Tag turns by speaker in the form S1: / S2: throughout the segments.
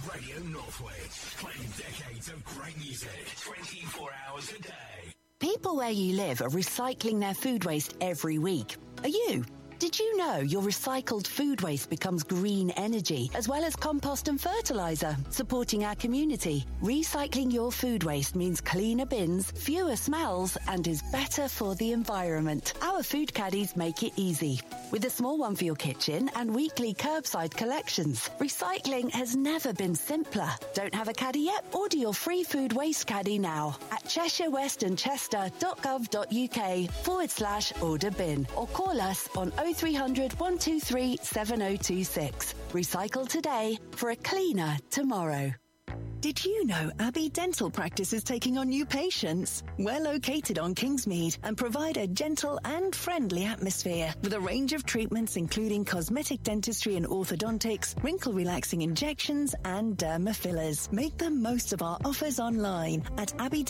S1: Radio Northwich, playing decades of great music, 24 hours a day.
S2: People where you live are recycling their food waste every week. Are you? Did you know your recycled food waste becomes green energy, as well as compost and fertiliser, supporting our community? Recycling your food waste means cleaner bins, fewer smells, and is better for the environment. Our food caddies make it easy. With a small one for your kitchen and weekly curbside collections, recycling has never been simpler. Don't have a caddy yet? Order your free food waste caddy now at cheshirewestandchester.gov.uk/order bin, or call us on 0300 123 7026. Recycle today for a cleaner tomorrow. Did you know Abbey Dental Practice is taking on new patients? We're located on Kingsmead and provide a gentle and friendly atmosphere with a range of treatments including cosmetic dentistry and orthodontics, wrinkle-relaxing injections and derma fillers. Make the most of our offers online at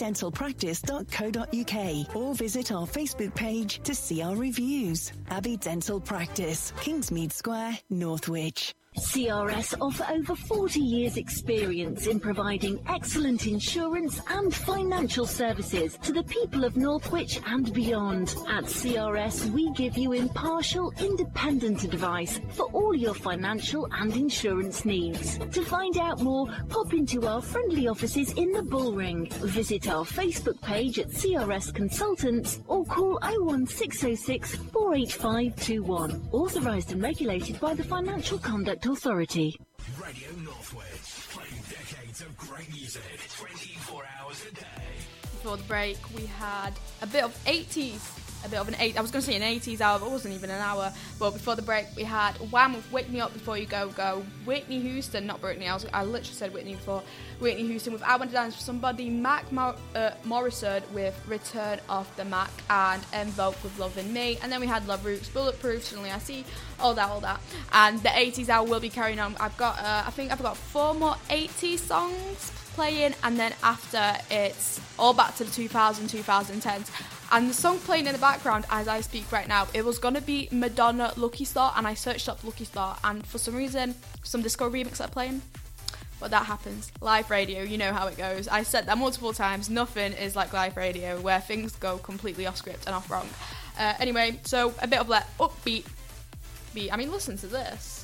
S2: abbeydentalpractice.co.uk or visit our Facebook page to see our reviews. Abbey Dental Practice, Kingsmead Square, Northwich.
S3: CRS offer over 40 years' experience in providing excellent insurance and financial services to the people of Northwich and beyond. At CRS, we give you impartial, independent advice for all your financial and insurance needs. To find out more, pop into our friendly offices in the Bullring. Visit our Facebook page at CRS Consultants or call 01606 48521. Authorised and regulated by the Financial Conduct Authority.
S1: Radio Northwich, playing decades of great music, 24 hours a day.
S4: Before the break, we had a bit of 80s. I was going to say an 80s hour, but it wasn't even an hour. But before the break, we had Wham with Wake Me Up Before You Go Go. Whitney Houston, not Britney, I literally said Whitney before. Whitney Houston with I Want to Dance for Somebody. Mac Morrison with Return of the Mac. And Envoke with Loving Me. And then we had Love Roots, Bulletproof, Suddenly I See, all that. And the 80s hour will be carrying on. I think I've got 4 more 80s songs playing, and then after it's all back to the 2010s. And the song playing in the background as I speak right now, it was going to be Madonna Lucky Star, and I searched up Lucky Star, and for some reason some disco remix are playing. But that happens. Live radio, you know how it goes. I said that multiple times. Nothing is like live radio, where things go completely off script and off wrong. Anyway, so a bit of like upbeat beat. I mean, listen to this.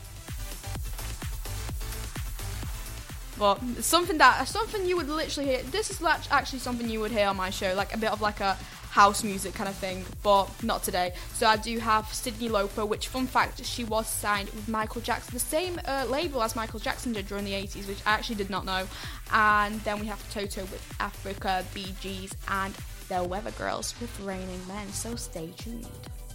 S4: But something you would literally hear. This is actually something you would hear on my show, like a bit of like a house music kind of thing, but not today. So I do have Cyndi Lauper, which, fun fact, she was signed with Michael Jackson, the same label as Michael Jackson did during the 80s, which I actually did not know. And then we have Toto with Africa, Bee Gees, and the Weather Girls with Raining Men. So stay tuned.